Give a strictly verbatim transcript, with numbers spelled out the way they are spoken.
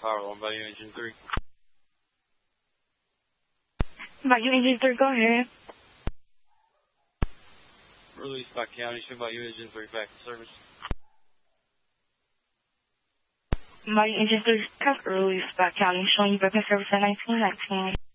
power alarm, Bayou Engine three. Bayou Engine three, go ahead. Release by county, show Bayou Engine three back to service. Bayou Engine three, release by county, showing you back in service at nineteen nineteen.